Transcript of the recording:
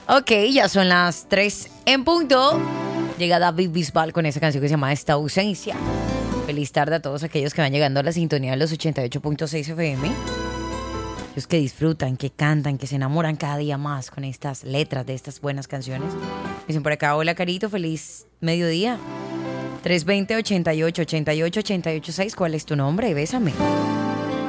Ok, ya son las 3 en punto. Llega David Bisbal con esa canción que se llama Esta Ausencia. Feliz tarde a todos aquellos que van llegando a la sintonía de los 88.6 FM. Los que disfrutan, que cantan, que se enamoran cada día más con estas letras de estas buenas canciones. Dicen por acá, hola Carito, feliz mediodía. 320-88-88-88-6, ¿cuál es tu nombre? Bésame.